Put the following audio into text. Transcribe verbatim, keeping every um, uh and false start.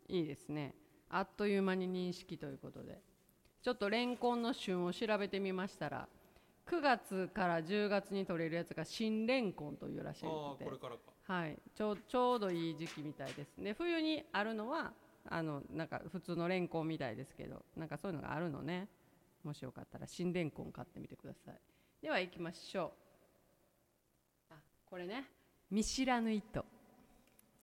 いいですね。あっという間に認識ということで、ちょっとレンコンの旬を調べてみましたら、くがつからじゅうがつに取れるやつが新レンコンというらしいので、 ああ、これからか。 はい、ちょちょうどいい時期みたいです。で、冬にあるのはあのなんか普通のレンコンみたいですけど、なんかそういうのがあるのね。もしよかったら新レンコン買ってみてください。では行きましょう。あ、これね、見知らぬ糸。